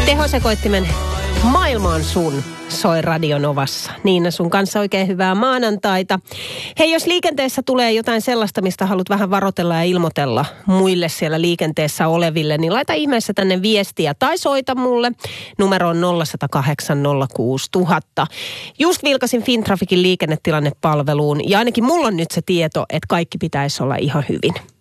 Tehosekoittimen Maailma on sun soi Radio Novassa. Niina, sun kanssa oikein hyvää maanantaita. Hei, jos liikenteessä tulee jotain sellaista, mistä haluat vähän varotella ja ilmoitella muille siellä liikenteessä oleville, niin laita ihmeessä tänne viestiä tai soita mulle. Numero on 0108 06000. Just vilkasin Fintraficin liikennetilannepalveluun ja ainakin mulla on nyt se tieto, että kaikki pitäisi olla ihan hyvin.